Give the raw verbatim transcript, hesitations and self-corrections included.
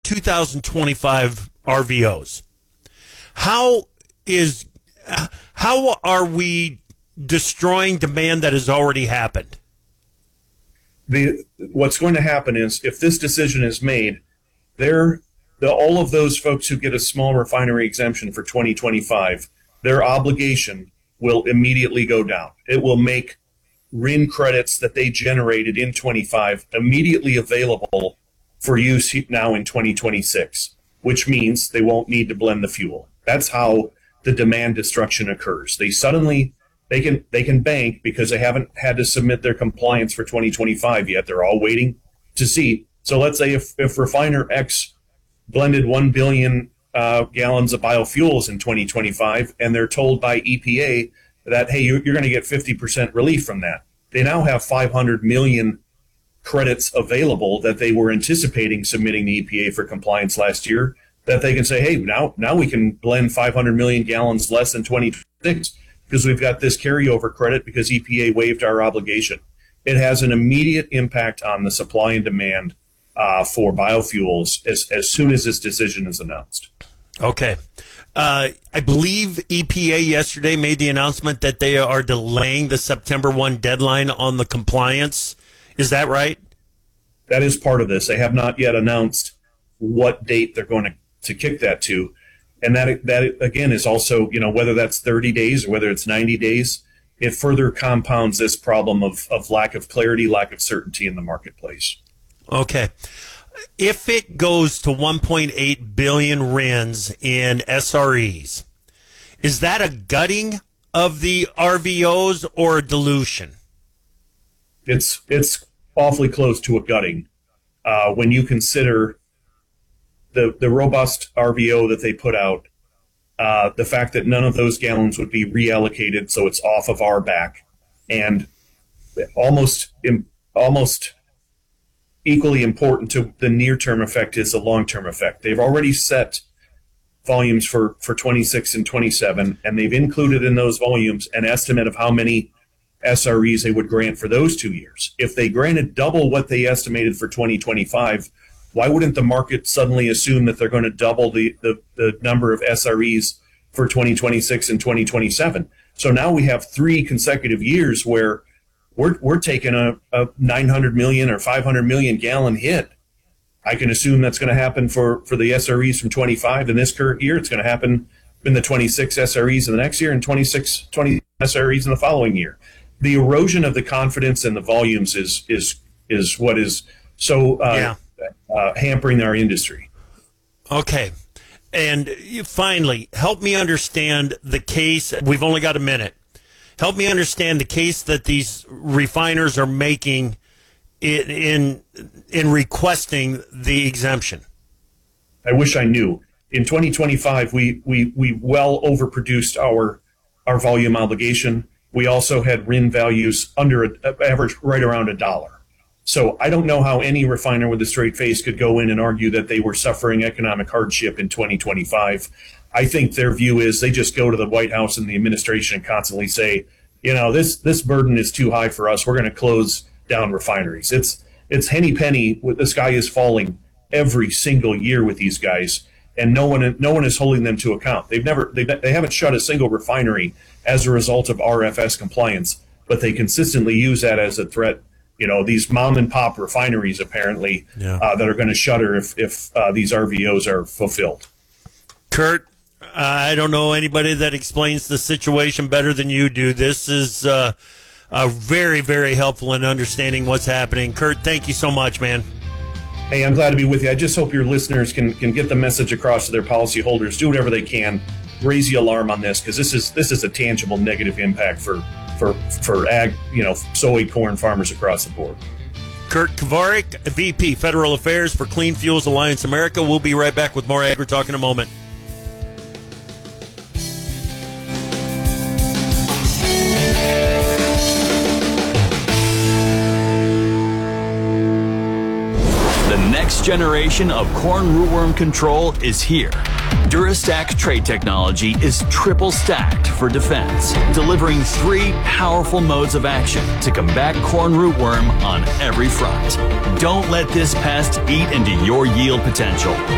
two thousand twenty-five R V Os. How is how are we destroying demand that has already happened? The what's going to happen is if this decision is made, they're the all of those folks who get a small refinery exemption for twenty twenty-five, their obligation will immediately go down. It will make R I N credits that they generated in twenty-five immediately available for use now in twenty twenty-six, which means they won't need to blend the fuel. That's how the demand destruction occurs. They suddenly they can they can bank because they haven't had to submit their compliance for twenty twenty-five yet. They're all waiting to see. So let's say if, if refiner X blended one billion uh, gallons of biofuels in twenty twenty-five, and they're told by E P A that, hey, you're, you're going to get fifty percent relief from that. They now have five hundred million credits available that they were anticipating submitting to E P A for compliance last year, that they can say, hey, now now we can blend five hundred million gallons less than twenty twenty-six because we've got this carryover credit because E P A waived our obligation. It has an immediate impact on the supply and demand uh, for biofuels as, as soon as this decision is announced. Okay. Uh, I believe E P A yesterday made the announcement that they are delaying the September first deadline on the compliance. Is that right? That is part of this. They have not yet announced what date they're going to, to kick that to. And that, that again, is also, you know, whether that's thirty days or whether it's ninety days, it further compounds this problem of, of lack of clarity, lack of certainty in the marketplace. Okay. If it goes to one point eight billion R I Ns in S R Es, is that a gutting of the R V Os or a dilution? It's it's awfully close to a gutting uh, when you consider the the robust R V O that they put out, uh, the fact that none of those gallons would be reallocated, so it's off of our back, and almost almost. equally important to the near-term effect is the long-term effect. They've already set volumes for, for twenty-six and twenty-seven, and they've included in those volumes an estimate of how many S R Es they would grant for those two years. If they granted double what they estimated for twenty twenty-five, why wouldn't the market suddenly assume that they're going to double the, the, the number of S R Es for twenty twenty-six and twenty twenty-seven? So now we have three consecutive years where We're we're taking a, a nine hundred million or five hundred million gallon hit. I can assume that's going to happen for, for the S R Es from twenty-five in this current year. It's going to happen in the twenty-six S R Es in the next year and twenty-six, twenty S R Es in the following year. The erosion of the confidence and the volumes is is is what is so uh, yeah. uh, hampering our industry. Okay. And you, finally, help me understand the case. We've only got a minute. Help me understand the case that these refiners are making in, in in requesting the exemption. I wish I knew. In twenty twenty-five, we we we well overproduced our our volume obligation. We also had R I N values under a, average right around a dollar. So I don't know how any refiner with a straight face could go in and argue that they were suffering economic hardship in twenty twenty-five. I think their view is they just go to the White House and the administration and constantly say, you know, this this burden is too high for us. We're going to close down refineries. It's it's henny penny. The sky is falling every single year with these guys, and no one no one is holding them to account. They've never they they haven't shut a single refinery as a result of R F S compliance, but they consistently use that as a threat. You know, these mom and pop refineries apparently yeah. uh, that are going to shutter if if uh, these R V Os are fulfilled. Kurt, I don't know anybody that explains the situation better than you do. This is uh, uh, very, very helpful in understanding what's happening. Kurt, thank you so much, man. Hey, I'm glad to be with you. I just hope your listeners can can get the message across to their policyholders. Do whatever they can. Raise the alarm on this because this is this is a tangible negative impact for for for ag, you know, soy corn farmers across the board. Kurt Kovarik, V P Federal Affairs for Clean Fuels Alliance America. We'll be right back with more Agri Talk in a moment. Next generation of corn rootworm control is here. Durastack trait technology is triple stacked for defense, delivering three powerful modes of action to combat corn rootworm on every front. Don't let this pest eat into your yield potential.